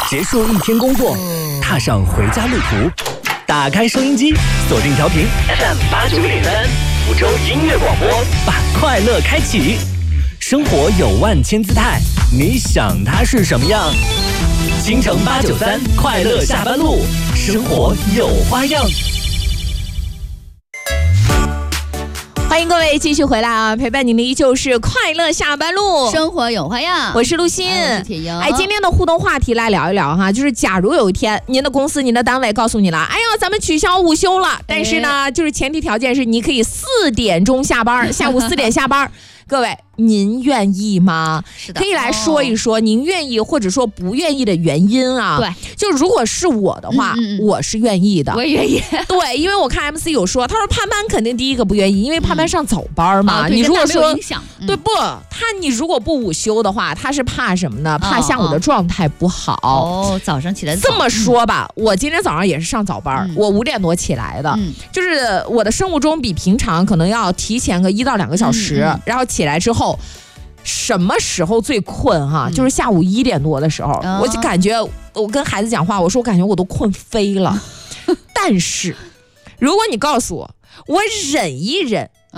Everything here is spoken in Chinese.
结束一天工作，踏上回家路途，打开收音机，锁定调频 FM89.3，福州音乐广播，把快乐开启。生活有万千姿态，你想它是什么样？京城893快乐下班路，生活有花样。 欢迎各位继续回来啊！陪伴您的依旧是快乐下班路， 生活有花样。 我是陆欣， 我是铁英。 今天的互动话题来聊一聊哈，就是假如有一天您的公司、您的单位告诉你了，哎呀，咱们取消午休了，但是呢，就是前提条件是你可以4点钟下班，下午4点下班。各位，您愿意吗？ 是的， 可以来说一说您愿意或者说不愿意的原因啊。 对， 就如果是我的话，我是愿意的。 我也愿意。 对，因为我看 MC 有说，他说潘潘肯定第一个不愿意，因为潘潘上早班嘛。你如果说对不，你如果不午休的话，他是怕什么呢？怕下午的状态不好。 哦，早上起来早。 这么说吧，我今天早上也是上早班，我5点多起来的，就是我的生物钟比平常可能要提前个1到2个小时，然后起来之后，什么时候最困哈？就是下午1点多的时候，我就感觉我跟孩子讲话，我说我感觉我都困飞了。但是，如果你告诉我，我忍一忍，